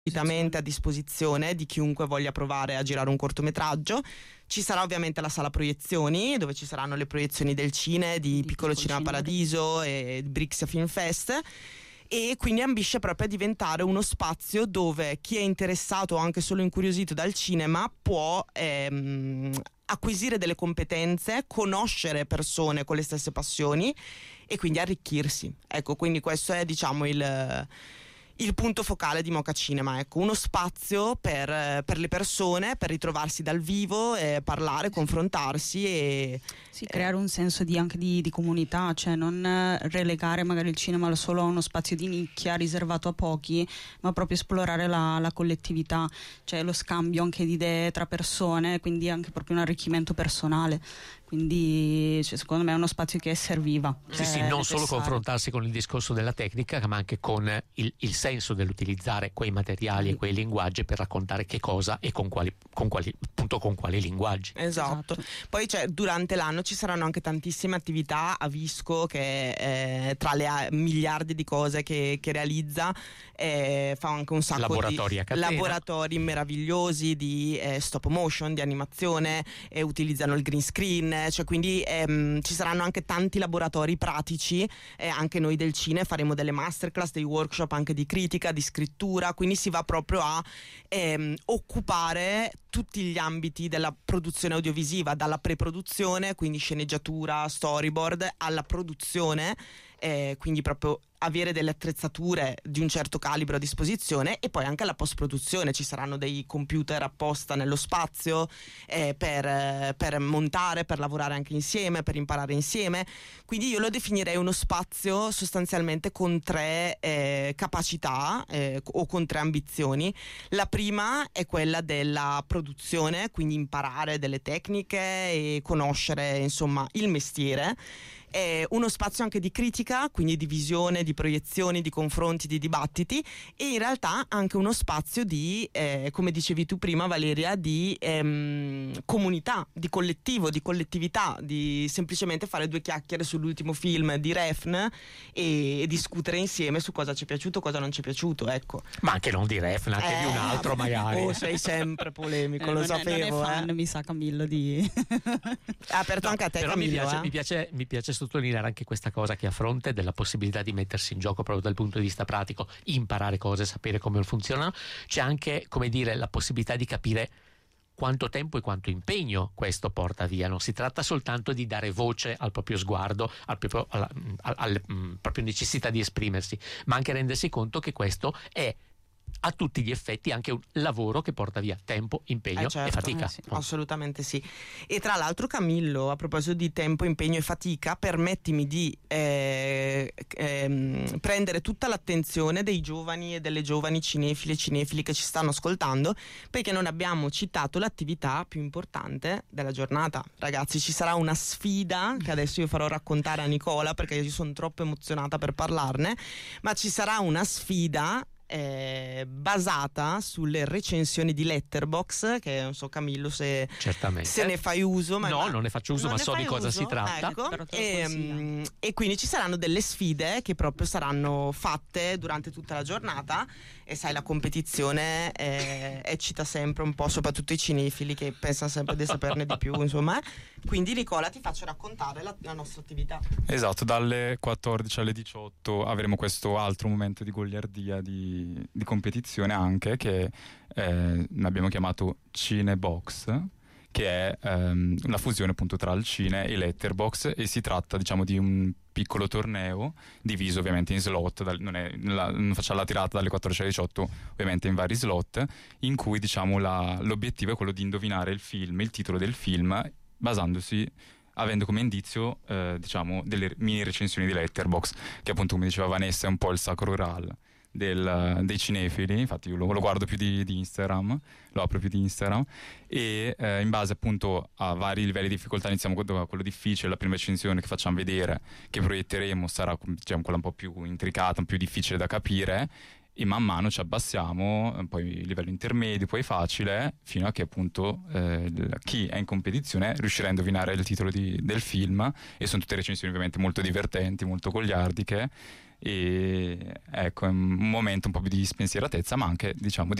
gratuitamente a disposizione di chiunque voglia provare a girare un cortometraggio. Ci sarà ovviamente la sala proiezioni, dove ci saranno le proiezioni del Cine, di Piccolo Cinema Paradiso e Brixia Film Fest, e quindi ambisce proprio a diventare uno spazio dove chi è interessato o anche solo incuriosito dal cinema può acquisire delle competenze, conoscere persone con le stesse passioni e quindi arricchirsi. Ecco, quindi questo è, diciamo, il punto focale di Mocha Cinema, ecco, uno spazio per le persone, per ritrovarsi dal vivo, parlare, confrontarsi e creare un senso anche di comunità, cioè non relegare magari il cinema solo a uno spazio di nicchia riservato a pochi, ma proprio esplorare la collettività, cioè lo scambio anche di idee tra persone, quindi anche proprio un arricchimento personale. Quindi secondo me è uno spazio che serviva. Sì, non solo confrontarsi con il discorso della tecnica, ma anche con il senso dell'utilizzare quei materiali e quei linguaggi per raccontare che cosa e con quali linguaggi. Esatto. Poi durante l'anno ci saranno anche tantissime attività a Visco, che tra le miliardi di cose che realizza fa anche un sacco laboratori di laboratori meravigliosi di stop motion, di animazione, utilizzano il green screen, cioè quindi ci saranno anche tanti laboratori pratici, anche noi del Cine faremo delle masterclass, dei workshop anche di critica, di scrittura, quindi si va proprio a occupare tutti gli ambiti della produzione audiovisiva, dalla pre-produzione, quindi sceneggiatura, storyboard, alla produzione, quindi proprio avere delle attrezzature di un certo calibro a disposizione, e poi anche alla post-produzione ci saranno dei computer apposta nello spazio per montare, per lavorare anche insieme, per imparare insieme. Quindi io lo definirei uno spazio sostanzialmente con tre capacità o con tre ambizioni. La prima è quella della produzione, quindi imparare delle tecniche e conoscere insomma il mestiere. È uno spazio anche di critica, quindi di visione, di proiezioni, di confronti, di dibattiti, e in realtà anche uno spazio di, come dicevi tu prima Valeria, di comunità, di collettivo, di collettività, di semplicemente fare due chiacchiere sull'ultimo film di Refn e discutere insieme su cosa ci è piaciuto, cosa non ci è piaciuto, ecco. Ma anche non di Refn, anche di un altro magari. Oh, sei sempre polemico, lo sapevo. Non è fan, mi sa Camillo di... Ha aperto anche a te, però Camillo. Mi piace sottolineare anche questa cosa, che a fronte della possibilità di mettersi in gioco proprio dal punto di vista pratico, imparare cose, sapere come funzionano, c'è anche, come dire, la possibilità di capire quanto tempo e quanto impegno questo porta via. Non si tratta soltanto di dare voce al proprio sguardo, alle proprie necessità di esprimersi, ma anche rendersi conto che questo è a tutti gli effetti anche un lavoro che porta via tempo, impegno certo, e fatica. sì, assolutamente sì. E tra l'altro, Camillo, a proposito di tempo, impegno e fatica, permettimi di prendere tutta l'attenzione dei giovani e delle giovani cinefili e cinefili che ci stanno ascoltando, perché non abbiamo citato l'attività più importante della giornata. Ragazzi, ci sarà una sfida che adesso io farò raccontare a Nicola, perché io sono troppo emozionata per parlarne, ma ci sarà una sfida basata sulle recensioni di Letterboxd, che non so Camillo se ne fai uso. Non ne faccio uso, ma so di cosa si tratta. Ecco. E quindi ci saranno delle sfide che proprio saranno fatte durante tutta la giornata, e sai, la competizione eccita sempre un po', soprattutto i cinefili che pensano sempre di saperne di più, insomma. Quindi Nicola, ti faccio raccontare la nostra attività. Esatto, dalle 14 alle 18 avremo questo altro momento di goliardia, di competizione anche, che abbiamo chiamato Cinebox, che è la fusione appunto tra il Cine e Letterboxd, e si tratta, diciamo, di un piccolo torneo diviso ovviamente in slot, non facciamo la tirata dalle 14 alle 18, ovviamente in vari slot, in cui, diciamo, l'obiettivo è quello di indovinare il titolo del film, avendo come indizio diciamo delle mini recensioni di Letterboxd, che appunto, come diceva Vanessa, è un po' il sacro graal dei cinefili. Infatti io lo guardo più di Instagram, lo apro più di Instagram, e in base appunto a vari livelli di difficoltà iniziamo da quello difficile. La prima recensione che facciamo vedere, che proietteremo, sarà, diciamo, quella un po' più intricata, un po' più difficile da capire, e man mano ci abbassiamo, poi livello intermedio, poi facile, fino a che appunto chi è in competizione riuscirà a indovinare il titolo del film. E sono tutte recensioni ovviamente molto divertenti, molto goliardiche, e ecco, è un momento un po' più di spensieratezza, ma anche, diciamo,